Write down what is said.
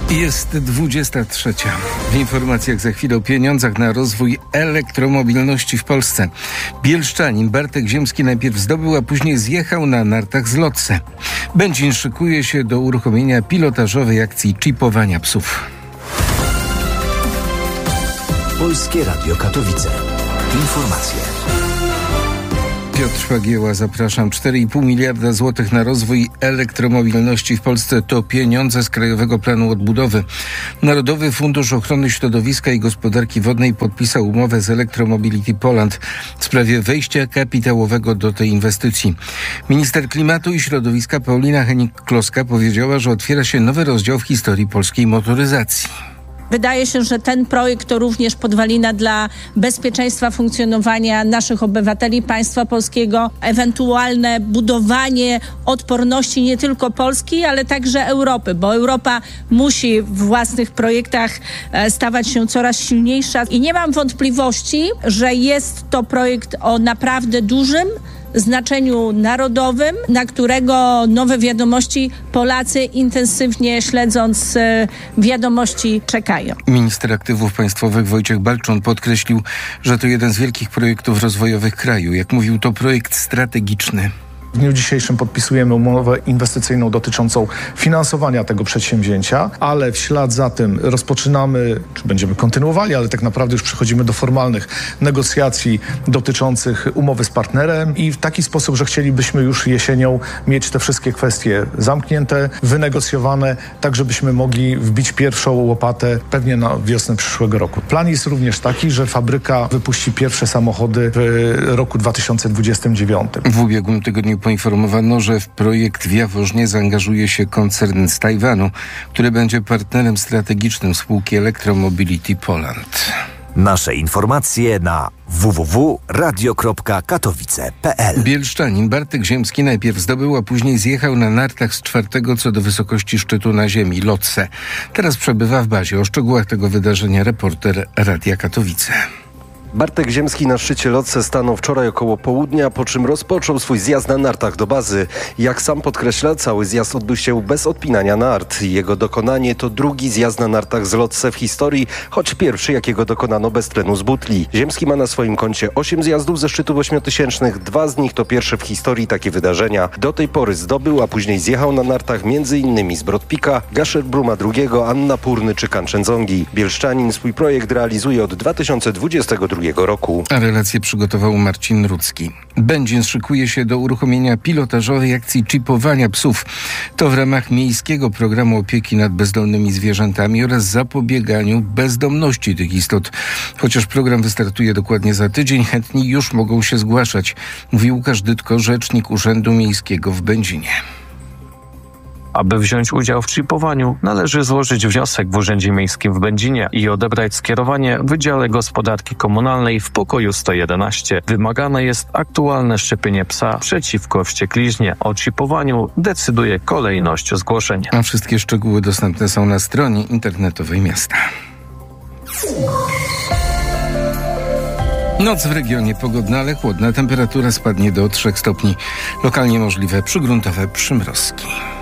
Jest 23. W informacjach za chwilę o pieniądzach na rozwój elektromobilności w Polsce. Bielszczanin Bartek Ziemski najpierw zdobył, a później zjechał na nartach z Lotse. Będzin szykuje się do uruchomienia pilotażowej akcji chipowania psów. Polskie Radio Katowice. Informacje. Piotr Fagieła, zapraszam. 4,5 miliarda złotych na rozwój elektromobilności w Polsce to pieniądze z Krajowego Planu Odbudowy. Narodowy Fundusz Ochrony Środowiska i Gospodarki Wodnej podpisał umowę z Electromobility Poland w sprawie wejścia kapitałowego do tej inwestycji. Minister Klimatu i Środowiska Paulina Hennig-Kloska powiedziała, że otwiera się nowy rozdział w historii polskiej motoryzacji. Wydaje się, że ten projekt to również podwalina dla bezpieczeństwa funkcjonowania naszych obywateli, państwa polskiego, ewentualne budowanie odporności nie tylko Polski, ale także Europy, bo Europa musi w własnych projektach stawać się coraz silniejsza i nie mam wątpliwości, że jest to projekt o naprawdę dużym znaczeniu narodowym, na którego nowe wiadomości Polacy intensywnie śledząc wiadomości czekają. Minister Aktywów Państwowych Wojciech Balczon podkreślił, że to jeden z wielkich projektów rozwojowych kraju. Jak mówił, to projekt strategiczny. W dniu dzisiejszym podpisujemy umowę inwestycyjną dotyczącą finansowania tego przedsięwzięcia, ale w ślad za tym rozpoczynamy, czy będziemy kontynuowali, ale tak naprawdę już przechodzimy do formalnych negocjacji dotyczących umowy z partnerem i w taki sposób, że chcielibyśmy już jesienią mieć te wszystkie kwestie zamknięte, wynegocjowane, tak żebyśmy mogli wbić pierwszą łopatę pewnie na wiosnę przyszłego roku. Plan jest również taki, że fabryka wypuści pierwsze samochody w roku 2029. W ubiegłym tygodniu poinformowano, że w projekt w Jaworznie zaangażuje się koncern z Tajwanu, który będzie partnerem strategicznym spółki Electromobility Poland. Nasze informacje na www.radio.katowice.pl. Bielszczanin Bartek Ziemski najpierw zdobył, a później zjechał na nartach z 4. co do wysokości szczytu na ziemi, Lotse. Teraz przebywa w bazie. O szczegółach tego wydarzenia reporter Radia Katowice. Bartek Ziemski na szczycie Lotse stanął wczoraj około południa, po czym rozpoczął swój zjazd na nartach do bazy. Jak sam podkreśla, cały zjazd odbył się bez odpinania nart. Jego dokonanie to drugi zjazd na nartach z Lotse w historii, choć pierwszy, jakiego dokonano bez tlenu z butli. Ziemski ma na swoim koncie 8 zjazdów ze szczytów 8000, 2 z nich to pierwsze w historii takie wydarzenia. Do tej pory zdobył, a później zjechał na nartach m.in. z Brodpika, Gasherbruma II, Annapurny czy Kanczenzongi. Bielszczanin swój projekt realizuje od 2022 roku. A relację przygotował Marcin Rudzki. Będzin szykuje się do uruchomienia pilotażowej akcji chipowania psów. To w ramach miejskiego programu opieki nad bezdomnymi zwierzętami oraz zapobieganiu bezdomności tych istot. Chociaż program wystartuje dokładnie za tydzień, chętni już mogą się zgłaszać, mówi Łukasz Dytko, rzecznik Urzędu Miejskiego w Będzinie. Aby wziąć udział w chipowaniu, należy złożyć wniosek w Urzędzie Miejskim w Będzinie i odebrać skierowanie w Wydziale Gospodarki Komunalnej w pokoju 111. Wymagane jest aktualne szczepienie psa przeciwko wściekliźnie. O chipowaniu decyduje kolejność zgłoszeń. A wszystkie szczegóły dostępne są na stronie internetowej miasta. Noc w regionie pogodna, ale chłodna. Temperatura spadnie do 3 stopni. Lokalnie możliwe przygruntowe przymrozki.